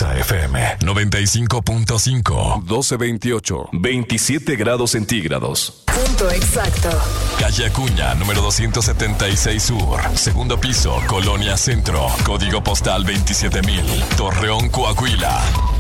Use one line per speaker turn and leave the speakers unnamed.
Exa FM 95.5.
1228. 27 grados centígrados.
Punto exacto.
Calle Acuña, número 276 Sur. Segundo piso, Colonia Centro. Código postal 27000. Torreón, Coahuila.